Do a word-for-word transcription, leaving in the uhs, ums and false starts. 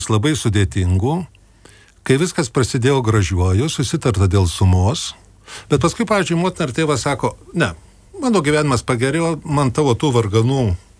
labai sudėtingų, kai viskas prasidėjo gražiuoju, susitarta dėl sumos, bet paskui, pavyzdžiui, motina ar tėvas sako, ne, mano gyvenimas pagerėjo, man tavo tų varganų